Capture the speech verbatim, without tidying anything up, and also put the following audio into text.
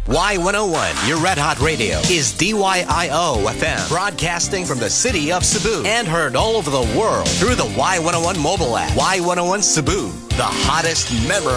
Y one oh one, your Red Hot Radio, is D Y I O F M, broadcasting from the city of Cebu and heard all over the world through the Y one oh one mobile app. Y one oh one Cebu, the hottest member